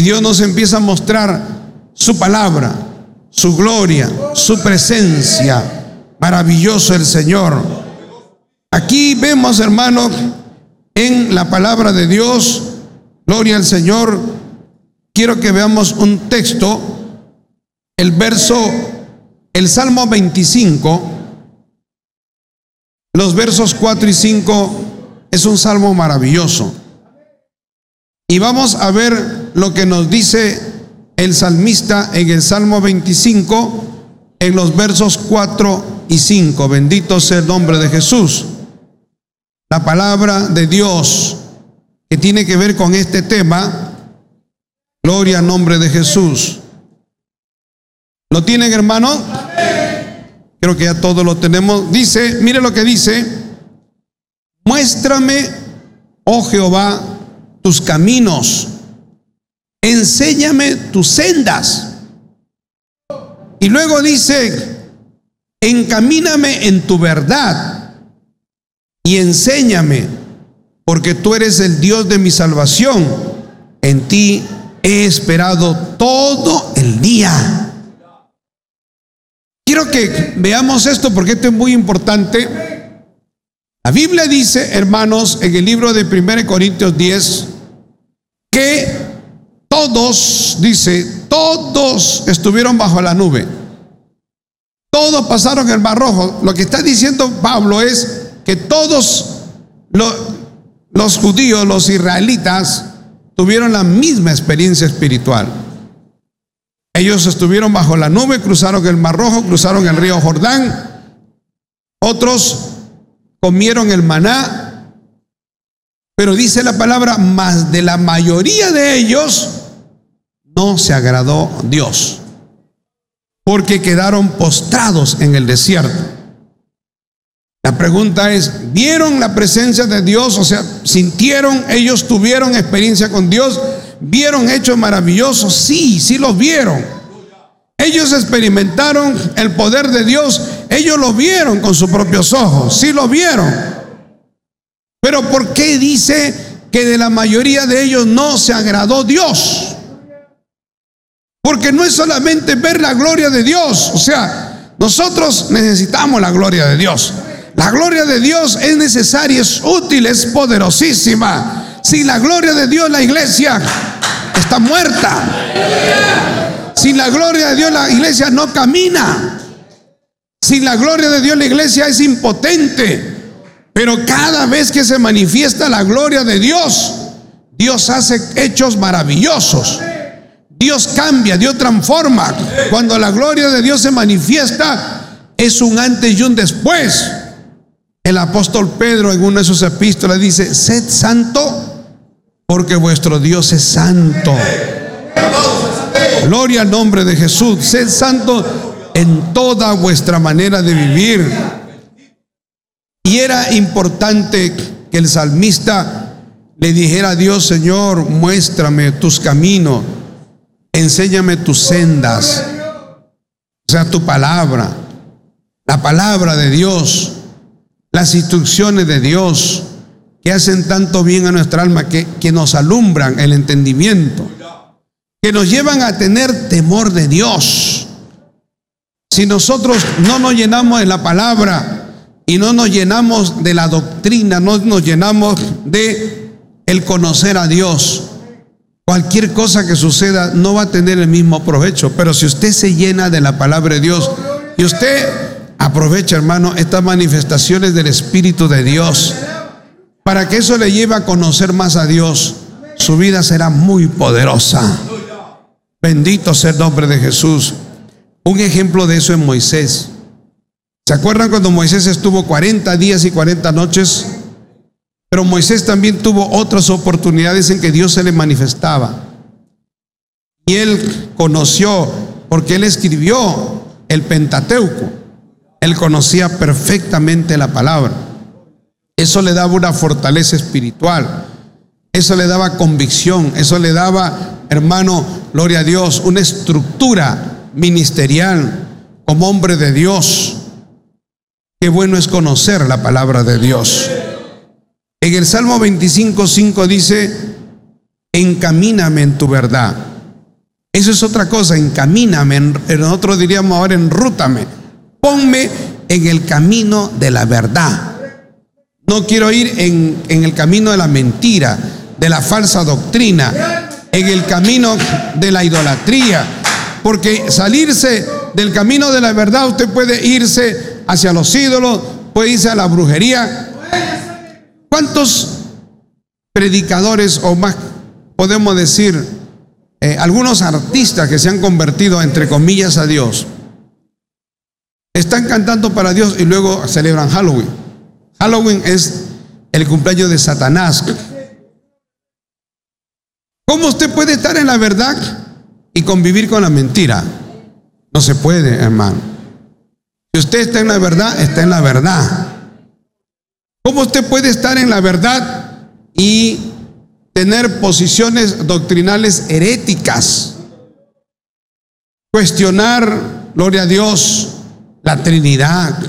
Dios nos empieza a mostrar su palabra, su gloria, su presencia. Maravilloso el Señor. Aquí vemos, hermano, en la palabra de Dios, gloria al Señor. Quiero que veamos un texto, el Salmo 25, los versos 4 y 5, es un salmo maravilloso. Y vamos a ver lo que nos dice el salmista en el Salmo 25, en los versos 4 y 5. Bendito sea el nombre de Jesús. La palabra de Dios que tiene que ver con este tema. Gloria al nombre de Jesús. ¿Lo tienen, hermano? Creo que ya todos lo tenemos. Dice, mire lo que dice: muéstrame, oh Jehová, tus caminos, enséñame tus sendas. Y luego dice: encamíname en tu verdad y enséñame, porque tú eres el Dios de mi salvación. En ti he esperado todo el día. Quiero que veamos esto porque esto es muy importante. La Biblia dice, hermanos, en el libro de 1 Corintios 10, que todos, dice, todos estuvieron bajo la nube. Todos pasaron el Mar Rojo. Lo que está diciendo Pablo es que todos los judíos, los israelitas, tuvieron la misma experiencia espiritual. Ellos estuvieron bajo la nube, cruzaron el Mar Rojo, cruzaron el río Jordán. Otros comieron el maná. Pero dice la palabra, más de la mayoría de ellos no se agradó Dios, porque quedaron postrados en el desierto. La pregunta es, ¿vieron la presencia de Dios? O sea, ¿sintieron? ¿Ellos tuvieron experiencia con Dios? ¿Vieron hechos maravillosos? Sí, sí los vieron. Ellos experimentaron el poder de Dios. Ellos lo vieron con sus propios ojos. Sí lo vieron. Pero ¿por qué dice que de la mayoría de ellos no se agradó Dios? Porque no es solamente ver la gloria de Dios. O sea, nosotros necesitamos la gloria de Dios. La gloria de Dios es necesaria, es útil, es poderosísima. Sin la gloria de Dios, la iglesia está muerta. Sin la gloria de Dios, la iglesia no camina. Sin la gloria de Dios, la iglesia es impotente. Pero cada vez que se manifiesta la gloria de Dios, Dios hace hechos maravillosos. Dios cambia, Dios transforma. Cuando la gloria de Dios se manifiesta, es un antes y un después. El apóstol Pedro en una de sus epístolas dice: sed santo, porque vuestro Dios es santo. Gloria al nombre de Jesús. Sed santo en toda vuestra manera de vivir. Y era importante que el salmista le dijera a Dios: Señor, muéstrame tus caminos, enséñame tus sendas. O sea, tu palabra, la palabra de Dios, las instrucciones de Dios, que hacen tanto bien a nuestra alma, que nos alumbran el entendimiento, que nos llevan a tener temor de Dios. Si nosotros no nos llenamos de la palabra y no nos llenamos de la doctrina, no nos llenamos de el conocer a Dios, cualquier cosa que suceda no va a tener el mismo provecho. Pero si usted se llena de la palabra de Dios y usted aprovecha, hermano, estas manifestaciones del Espíritu de Dios, para que eso le lleve a conocer más a Dios, su vida será muy poderosa. Bendito sea el nombre de Jesús. Un ejemplo de eso es Moisés. ¿Se acuerdan cuando Moisés estuvo 40 días y 40 noches? Pero Moisés también tuvo otras oportunidades en que Dios se le manifestaba. Y él conoció, porque él escribió el Pentateuco. Él conocía perfectamente la palabra. Eso le daba una fortaleza espiritual. Eso le daba convicción. Eso le daba, hermano, gloria a Dios, una estructura ministerial como hombre de Dios. Qué bueno es conocer la palabra de Dios. En el Salmo 25:5 dice: encamíname en tu verdad. Eso es otra cosa, encamíname, nosotros diríamos ahora enrútame, ponme en el camino de la verdad. No quiero ir en el camino de la mentira, de la falsa doctrina, en el camino de la idolatría, porque salirse del camino de la verdad, usted puede irse hacia los ídolos, puede irse a la brujería. ¿Cuántos predicadores, o más podemos decir, algunos artistas que se han convertido entre comillas a Dios, están cantando para Dios y luego celebran Halloween? Halloween es el cumpleaños de Satanás. ¿Cómo usted puede estar en la verdad y convivir con la mentira? No se puede, hermano. Si usted está en la verdad, está en la verdad. ¿Cómo usted puede estar en la verdad y tener posiciones doctrinales heréticas? Cuestionar, gloria a Dios, la Trinidad.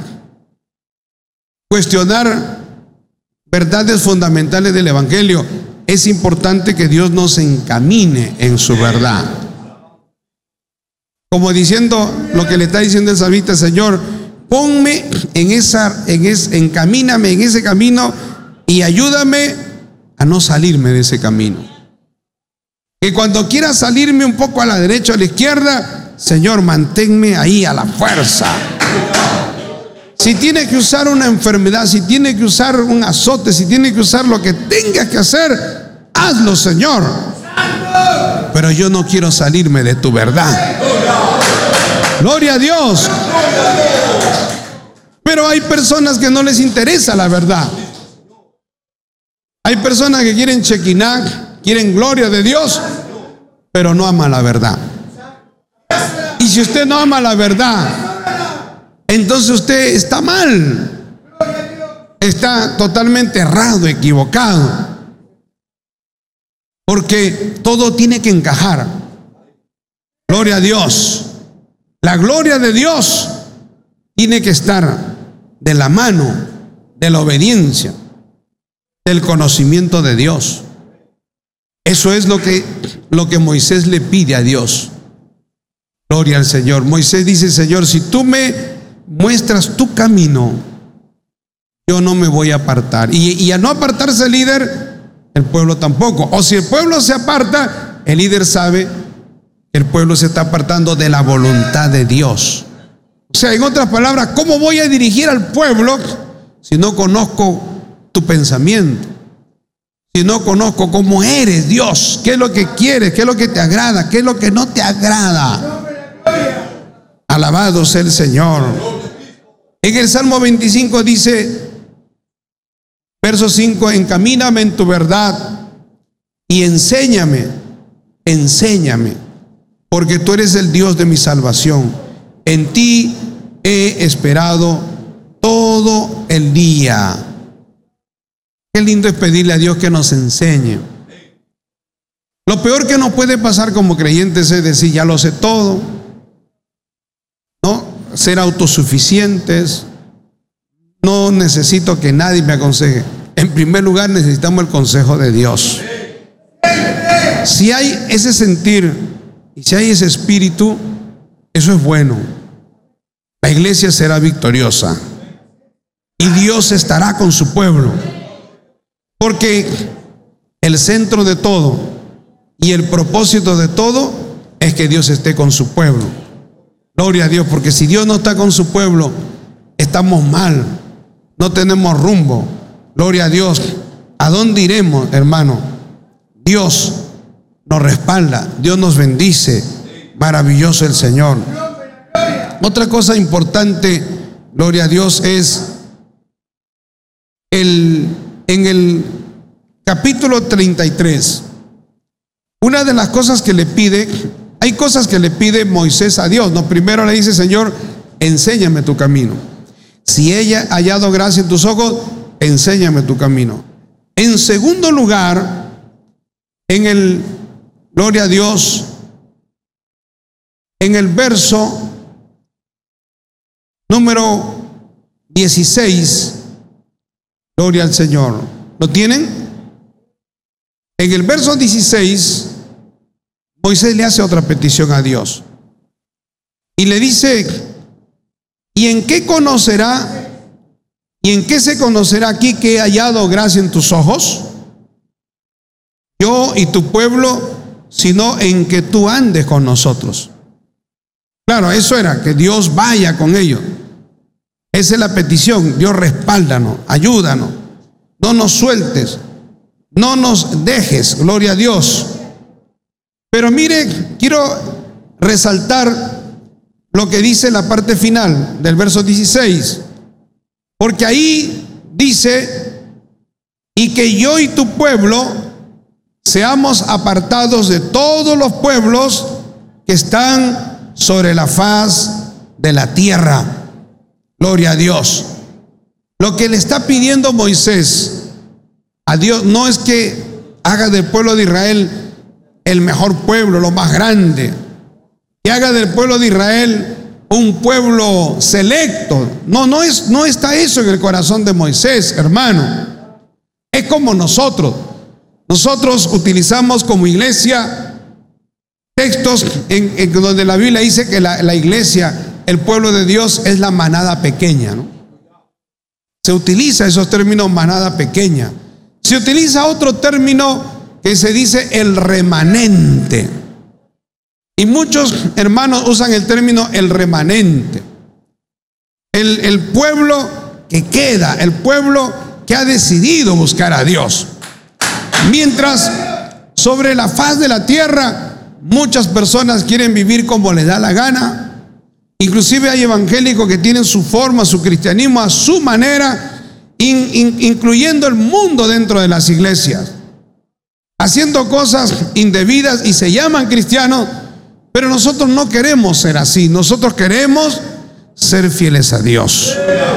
Cuestionar verdades fundamentales del Evangelio. Es importante que Dios nos encamine en su verdad. Como diciendo lo que le está diciendo el salmista: Señor, ponme encamíname en ese camino y ayúdame a no salirme de ese camino. Que cuando quiera salirme un poco a la derecha o a la izquierda, Señor, manténme ahí a la fuerza. Si tiene que usar una enfermedad, si tiene que usar un azote, si tiene que usar lo que tenga que hacer, hazlo, Señor. Pero yo no quiero salirme de tu verdad. Gloria a Dios. Pero hay personas que no les interesa la verdad. Hay personas que quieren chequiná, quieren gloria de Dios, pero no aman la verdad. Y si usted no ama la verdad, entonces usted está mal, está totalmente errado, equivocado, porque todo tiene que encajar. Gloria a Dios. La gloria de Dios tiene que estar de la mano de la obediencia, del conocimiento de Dios. Eso es lo que Moisés le pide a Dios. Gloria al Señor. Moisés dice: Señor, si tú me muestras tu camino, yo no me voy a apartar. Y a no apartarse el líder, el pueblo tampoco. O si el pueblo se aparta, el líder sabe que el pueblo se está apartando de la voluntad de Dios. O sea, en otras palabras, ¿cómo voy a dirigir al pueblo si no conozco tu pensamiento? Si no conozco cómo eres, Dios, qué es lo que quieres, qué es lo que te agrada, qué es lo que no te agrada. Alabado sea el Señor. En el Salmo 25 dice, verso 5: encamíname en tu verdad y enséñame, porque tú eres el Dios de mi salvación. En ti he esperado todo el día. Qué lindo es pedirle a Dios que nos enseñe. Lo peor que nos puede pasar como creyentes es decir: ya lo sé todo, ¿no? Ser autosuficientes, no necesito que nadie me aconseje. En primer lugar, necesitamos el consejo de Dios. Si hay ese sentir y si hay ese espíritu, eso es bueno. La iglesia será victoriosa y Dios estará con su pueblo, porque el centro de todo y el propósito de todo es que Dios esté con su pueblo. Gloria a Dios, porque si Dios no está con su pueblo, estamos mal, no tenemos rumbo. Gloria a Dios. ¿A dónde iremos, hermano? Dios nos respalda, Dios nos bendice. Maravilloso el Señor. Otra cosa importante, gloria a Dios, es en el capítulo 33, una de las cosas que le pide, hay cosas que le pide Moisés a Dios, ¿no? Primero le dice: Señor, enséñame tu camino. Si ella ha hallado gracia en tus ojos, enséñame tu camino. En segundo lugar, gloria a Dios, en el verso número 16, gloria al Señor. ¿Lo tienen? En el verso 16, Moisés le hace otra petición a Dios. Y le dice, ¿y en qué se conocerá aquí que he hallado gracia en tus ojos? Yo y tu pueblo, sino en que tú andes con nosotros. Claro, eso era, que Dios vaya con ellos. Esa es la petición. Dios, respáldanos, ayúdanos, no nos sueltes, no nos dejes, gloria a Dios. Pero mire, quiero resaltar lo que dice la parte final del verso 16, porque ahí dice, y que yo y tu pueblo seamos apartados de todos los pueblos que están sobre la faz de la tierra. Gloria a Dios. Lo que le está pidiendo Moisés a Dios no es que haga del pueblo de Israel el mejor pueblo, lo más grande, que haga del pueblo de Israel un pueblo selecto. No está eso en el corazón de Moisés, hermano. Es como nosotros utilizamos como iglesia textos en donde la Biblia dice que la iglesia, el pueblo de Dios, es la manada pequeña, ¿no? Se utiliza esos términos, manada pequeña. Se utiliza otro término que se dice el remanente. Y muchos hermanos usan el término el remanente. El pueblo que queda, el pueblo que ha decidido buscar a Dios. Mientras sobre la faz de la tierra muchas personas quieren vivir como les da la gana. Inclusive hay evangélicos que tienen su forma, su cristianismo a su manera, incluyendo el mundo dentro de las iglesias, haciendo cosas indebidas y se llaman cristianos, pero nosotros no queremos ser así. Nosotros queremos ser fieles a Dios.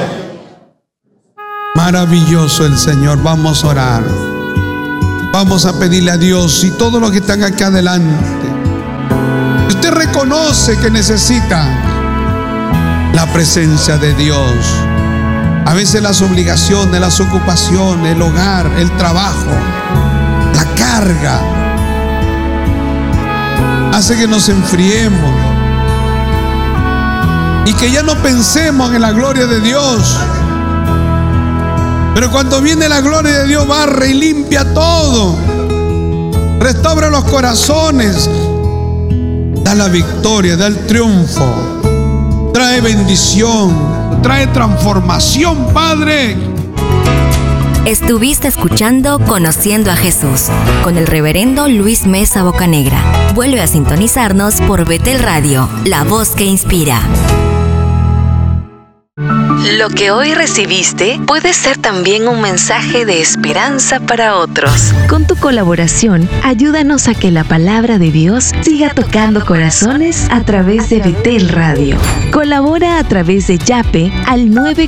Maravilloso el Señor. Vamos a orar. Vamos a pedirle a Dios, y todos los que están aquí adelante, usted reconoce que necesita la presencia de Dios. A veces las obligaciones, las ocupaciones, el hogar, el trabajo, la carga, hace que nos enfriemos y que ya no pensemos en la gloria de Dios. Pero cuando viene la gloria de Dios, barre y limpia todo, restaura los corazones, da la victoria, da el triunfo, trae bendición, trae transformación, Padre. Estuviste escuchando Conociendo a Jesús con el reverendo Luis Mesa Bocanegra. Vuelve a sintonizarnos por Betel Radio, la voz que inspira. Lo que hoy recibiste puede ser también un mensaje de esperanza para otros. Con tu colaboración, ayúdanos a que la palabra de Dios siga tocando corazones a través de Betel Radio. Colabora a través de Yape al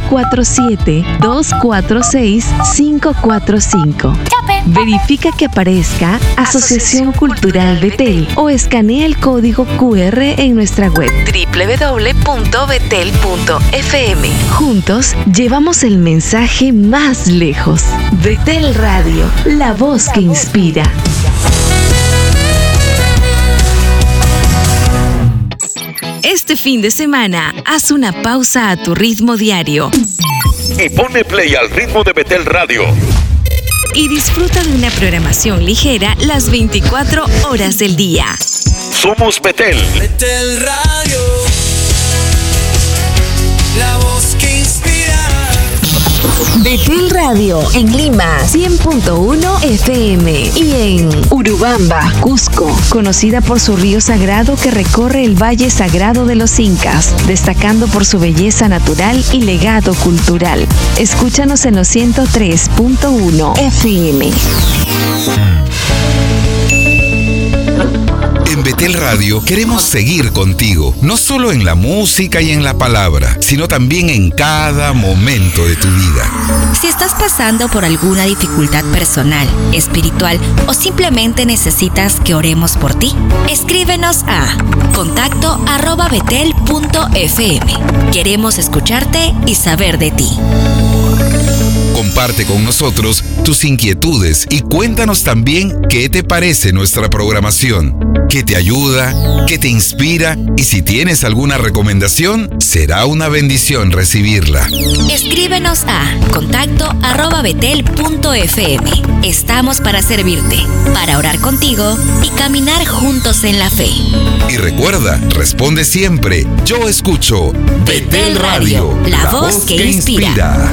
947-246-545. Verifica que aparezca Asociación Cultural Betel o escanea el código QR en nuestra web www.betel.fm. Juntos llevamos el mensaje más lejos. Betel Radio, la voz que inspira. Este fin de semana, haz una pausa a tu ritmo diario y ponle play al ritmo de Betel Radio. Y disfruta de una programación ligera las 24 horas del día. Somos Betel. Betel Radio, la voz que inspira. Betel Radio en Lima 100.1 FM y en Urubamba, Cusco, conocida por su río sagrado que recorre el Valle Sagrado de los Incas, destacando por su belleza natural y legado cultural. Escúchanos en los 103.1 FM. En Betel Radio queremos seguir contigo, no solo en la música y en la palabra, sino también en cada momento de tu vida. Si estás pasando por alguna dificultad personal, espiritual o simplemente necesitas que oremos por ti, escríbenos a contacto@betel.fm. Queremos escucharte y saber de ti. Comparte con nosotros tus inquietudes y cuéntanos también qué te parece nuestra programación, qué te ayuda, qué te inspira y si tienes alguna recomendación, será una bendición recibirla. Escríbenos a contacto@betel.fm. Estamos para servirte, para orar contigo y caminar juntos en la fe. Y recuerda, responde siempre, yo escucho Betel Radio, la voz que inspira.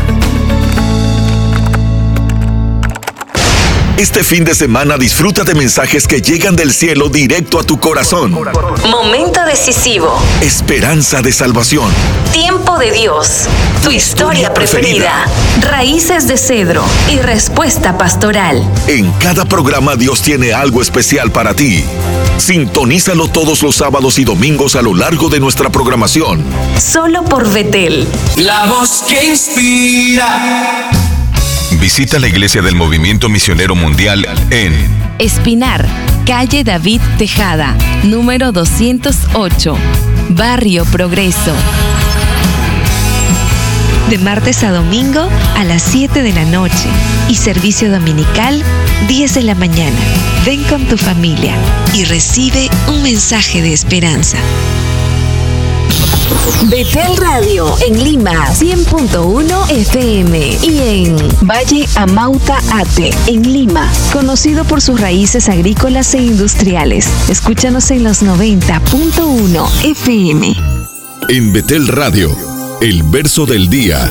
Este fin de semana disfruta de mensajes que llegan del cielo directo a tu corazón. Momento decisivo. Esperanza de salvación. Tiempo de Dios. Tu historia preferida. Raíces de cedro y respuesta pastoral. En cada programa Dios tiene algo especial para ti. Sintonízalo todos los sábados y domingos a lo largo de nuestra programación. Solo por Betel. La voz que inspira. Visita la Iglesia del Movimiento Misionero Mundial en Espinar, calle David Tejada, número 208, Barrio Progreso. De martes a domingo a las 7 de la noche y servicio dominical 10 de la mañana. Ven con tu familia y recibe un mensaje de esperanza. Betel Radio en Lima 100.1 FM y en Valle Amauta Ate en Lima, conocido por sus raíces agrícolas e industriales. Escúchanos en los 90.1 FM. En Betel Radio, el verso del día.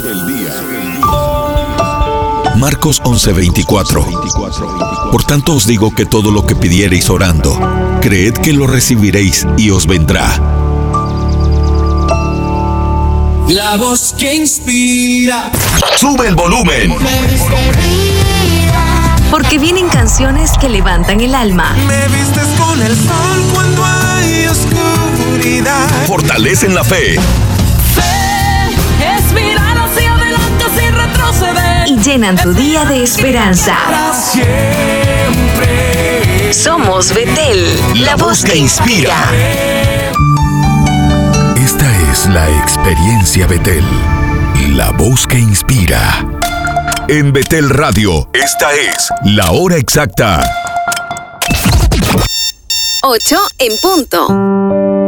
Marcos 11:24. Por tanto os digo que todo lo que pidiereis orando, creed que lo recibiréis y os vendrá. La voz que inspira. Sube el volumen. Porque vienen canciones que levantan el alma. Me vistes con el sol cuando hay oscuridad. Fortalecen la fe. Es mirar hacia adelante sin retroceder. Y llenan tu día de esperanza. Para siempre. Somos Betel, la voz que inspira. Esta es la experiencia Betel, la voz que inspira. En Betel Radio, esta es la hora exacta. 8 en punto.